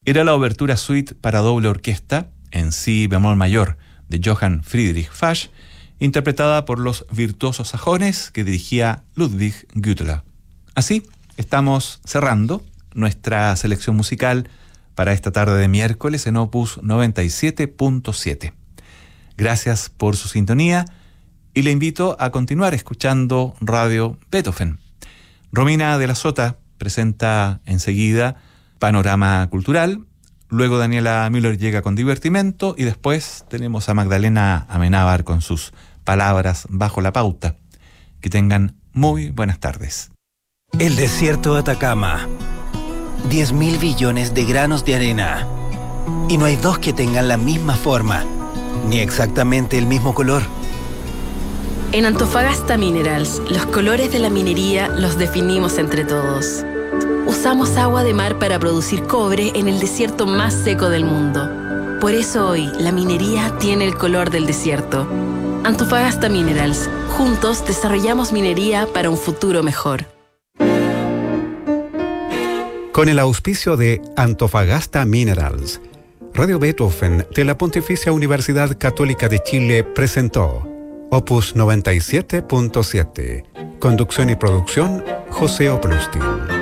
era la obertura suite para doble orquesta en si bemol mayor de Johann Friedrich Fasch, interpretada por los virtuosos sajones que dirigía Ludwig Güttler. Así, estamos cerrando nuestra selección musical para esta tarde de miércoles en Opus 97.7. Gracias por su sintonía y le invito a continuar escuchando Radio Beethoven. Romina de la Sota presenta enseguida Panorama Cultural, luego Daniela Müller llega con Divertimento y después tenemos a Magdalena Amenábar con sus palabras bajo la pauta. Que tengan muy buenas tardes. El desierto de Atacama. 10.000 billones de granos de arena. Y no hay dos que tengan la misma forma, ni exactamente el mismo color. En Antofagasta Minerals, los colores de la minería los definimos entre todos. Usamos agua de mar para producir cobre en el desierto más seco del mundo. Por eso hoy, la minería tiene el color del desierto. Antofagasta Minerals. Juntos desarrollamos minería para un futuro mejor. Con el auspicio de Antofagasta Minerals, Radio Beethoven de la Pontificia Universidad Católica de Chile presentó Opus 97.7. Conducción y producción, José Oplustin.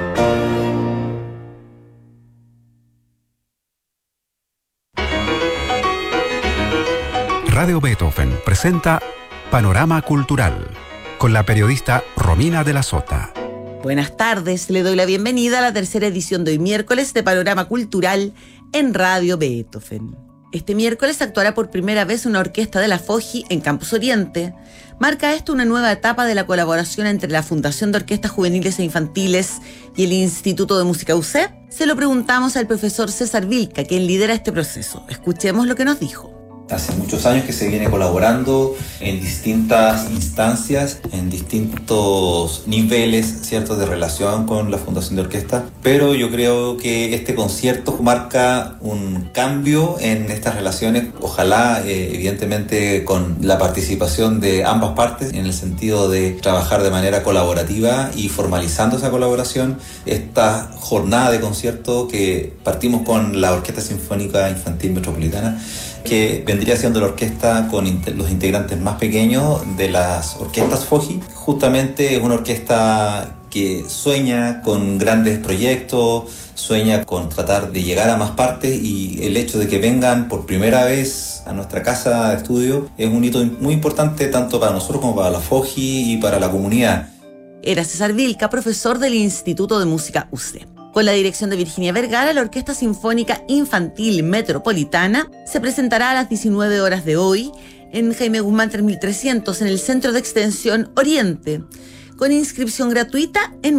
Radio Beethoven presenta Panorama Cultural con la periodista Romina de la Sota. Buenas tardes, le doy la bienvenida a la tercera edición de hoy miércoles de Panorama Cultural en Radio Beethoven. Este miércoles actuará por primera vez una orquesta de la FOGI en Campus Oriente. Marca esto una nueva etapa de la colaboración entre la Fundación de Orquestas Juveniles e Infantiles y el Instituto de Música UC. Se lo preguntamos al profesor César Vilca, quien lidera este proceso. Escuchemos lo que nos dijo. Hace muchos años que se viene colaborando en distintas instancias, en distintos niveles, ¿cierto?, de relación con la Fundación de Orquesta, pero yo creo que este concierto marca un cambio en estas relaciones, ojalá evidentemente con la participación de ambas partes, en el sentido de trabajar de manera colaborativa y formalizando esa colaboración. Esta jornada de concierto que partimos con la Orquesta Sinfónica Infantil Metropolitana, que vendría siendo la orquesta con los integrantes más pequeños de las orquestas FOGI. Justamente es una orquesta que sueña con grandes proyectos, sueña con tratar de llegar a más partes, y el hecho de que vengan por primera vez a nuestra casa de estudio es un hito muy importante tanto para nosotros como para la FOGI y para la comunidad. Era César Vilca, profesor del Instituto de Música UC. Con la dirección de Virginia Vergara, la Orquesta Sinfónica Infantil Metropolitana se presentará a las 19 horas de hoy en Jaime Guzmán 3300 en el Centro de Extensión Oriente, con inscripción gratuita en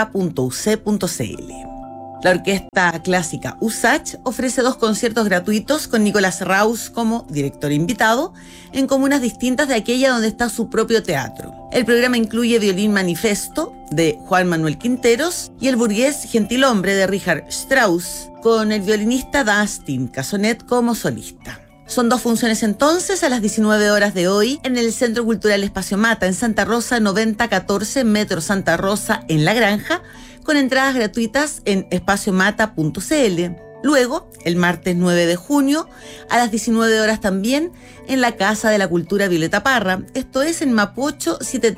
musica.uc.cl. La Orquesta Clásica USACH ofrece 2 conciertos gratuitos con Nicolás Raus como director invitado en comunas distintas de aquella donde está su propio teatro. El programa incluye Violín Manifesto de Juan Manuel Quinteros y el burgués Gentilhombre de Richard Strauss, con el violinista Dustin Casonet como solista. Son 2 funciones entonces a las 19 horas de hoy en el Centro Cultural Espacio Mata en Santa Rosa 9014 Metro Santa Rosa en La Granja, con entradas gratuitas en espaciomata.cl. Luego, el martes 9 de junio, a las 19 horas también, en la Casa de la Cultura Violeta Parra, esto es en Mapocho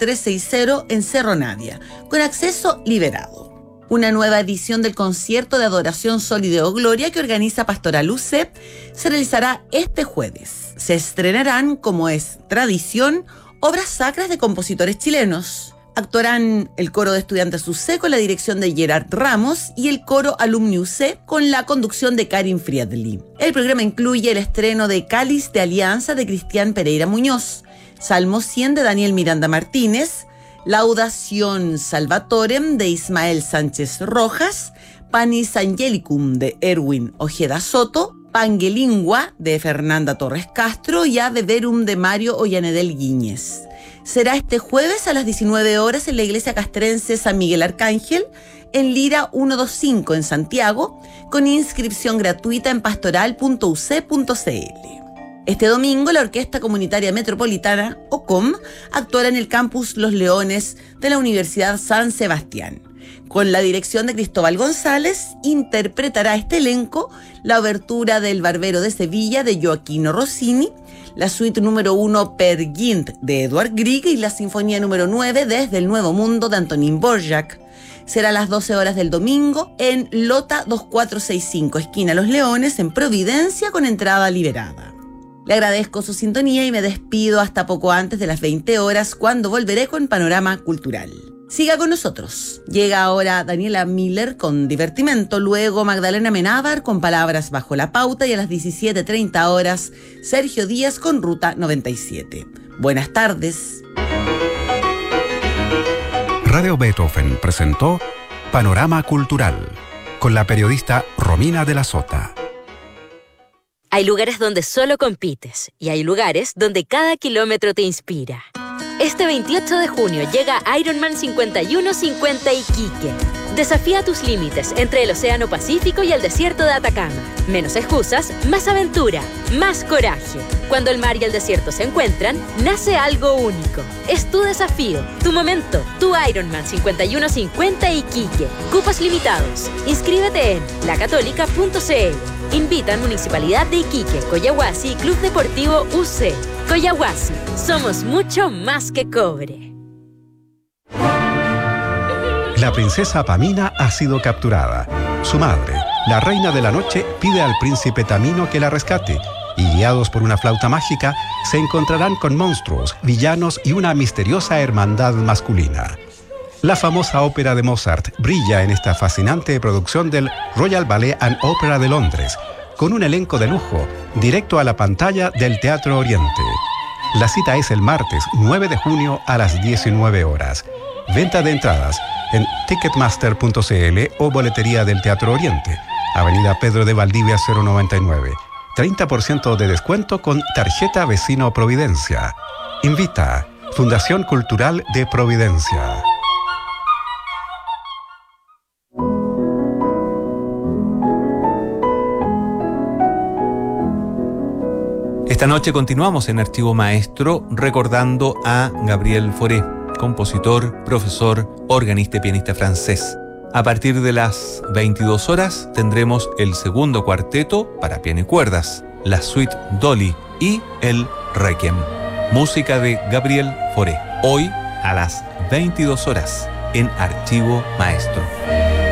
7360 en Cerro Navia, con acceso liberado. Una nueva edición del concierto de adoración Sol y Deo Gloria que organiza Pastoral UC se realizará este jueves. Se estrenarán, como es tradición, obras sacras de compositores chilenos. Actuarán el coro de estudiantes UC con la dirección de Gerard Ramos y el coro Alumni UC con la conducción de Karin Friedli. El programa incluye el estreno de Cáliz de Alianza de Cristian Pereira Muñoz, Salmo 100 de Daniel Miranda Martínez, Laudación Salvatorem de Ismael Sánchez Rojas, Panis Angelicum de Erwin Ojeda Soto, Pangelingua de Fernanda Torres Castro y Ave Verum de Mario Ollanedel Guíñez. Será este jueves a las 19 horas en la iglesia castrense San Miguel Arcángel, en Lira 125 en Santiago, con inscripción gratuita en pastoral.uc.cl. Este domingo, la Orquesta Comunitaria Metropolitana, OCOM, actuará en el campus Los Leones de la Universidad San Sebastián. Con la dirección de Cristóbal González, interpretará este elenco la obertura del Barbero de Sevilla de Gioacchino Rossini, la suite número 1 Per Gynt de Edvard Grieg y la sinfonía número 9 Desde el Nuevo Mundo de Antonín Dvořák. Será a las 12 horas del domingo en Lota 2465, esquina Los Leones, en Providencia, con entrada liberada. Le agradezco su sintonía y me despido hasta poco antes de las 20 horas, cuando volveré con Panorama Cultural. Siga con nosotros. Llega ahora Daniela Miller con Divertimento, luego Magdalena Menábar con Palabras bajo la pauta y a las 17:30 horas Sergio Díaz con Ruta 97. Buenas tardes. Radio Beethoven presentó Panorama Cultural con la periodista Romina de la Sota. Hay lugares donde solo compites y hay lugares donde cada kilómetro te inspira. Este 28 de junio llega Ironman 5150 Iquique. Desafía tus límites entre el Océano Pacífico y el desierto de Atacama. Menos excusas, más aventura, más coraje. Cuando el mar y el desierto se encuentran, nace algo único. Es tu desafío, tu momento, tu Ironman 5150 Iquique. Cupos limitados. Inscríbete en lacatólica.cl. Invitan Municipalidad de Iquique, Coyahuasi y Club Deportivo UC. Coyahuasi, somos mucho más que cobre. La princesa Pamina ha sido capturada. Su madre, la reina de la noche, pide al príncipe Tamino que la rescate y, guiados por una flauta mágica, se encontrarán con monstruos, villanos y una misteriosa hermandad masculina. La famosa ópera de Mozart brilla en esta fascinante producción del Royal Ballet and Opera de Londres, con un elenco de lujo, directo a la pantalla del Teatro Oriente. La cita es el martes 9 de junio a las 19 horas. Venta de entradas en ticketmaster.cl o boletería del Teatro Oriente, Avenida Pedro de Valdivia 099. 30% de descuento con tarjeta Vecino Providencia. Invita Fundación Cultural de Providencia. Esta noche continuamos en Archivo Maestro recordando a Gabriel Fauré, compositor, profesor, organista y pianista francés. A partir de las 22 horas tendremos el segundo cuarteto para piano y cuerdas, la suite Dolly y el Requiem. Música de Gabriel Fauré. Hoy a las 22 horas en Archivo Maestro.